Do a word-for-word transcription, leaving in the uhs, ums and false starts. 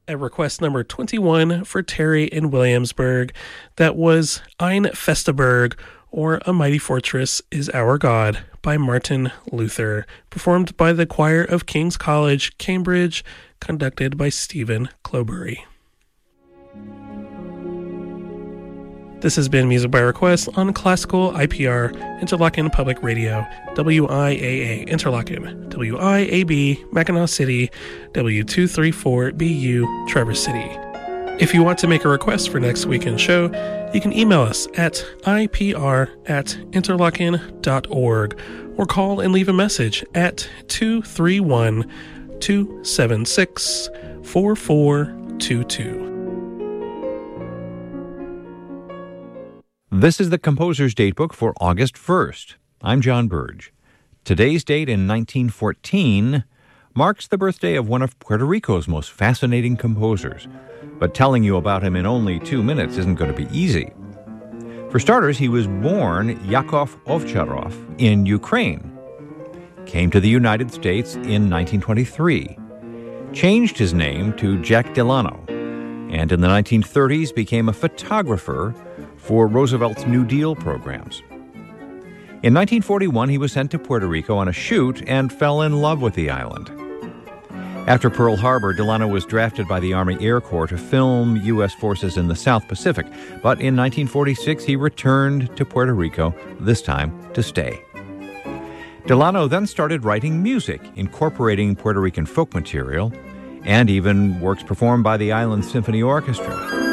At request number twenty-one for Terry in Williamsburg, that was Ein Festaberg, or A Mighty Fortress is Our God, by Martin Luther, performed by the Choir of King's College, Cambridge, conducted by Stephen Clobury. This has been Music by Request on Classical I P R, Interlochen Public Radio, W I A A Interlochen, W I A B Mackinac City, W two three four B U Traverse City. If you want to make a request for next weekend's show, you can email us at I P R at interlochen dot org or call and leave a message at two three one, two seven six, four four two two. This is the Composer's Datebook for August first. I'm John Burge. Today's date in nineteen fourteen marks the birthday of one of Puerto Rico's most fascinating composers. But telling you about him in only two minutes isn't going to be easy. For starters, he was born Yakov Ovcharov in Ukraine, came to the United States in nineteen twenty-three, changed his name to Jack Delano, and in the nineteen thirties became a photographer for Roosevelt's New Deal programs. In nineteen forty-one, he was sent to Puerto Rico on a shoot and fell in love with the island. After Pearl Harbor, Delano was drafted by the Army Air Corps to film U S forces in the South Pacific, but in nineteen forty-six he returned to Puerto Rico, this time to stay. Delano then started writing music, incorporating Puerto Rican folk material, and even works performed by the Island Symphony Orchestra.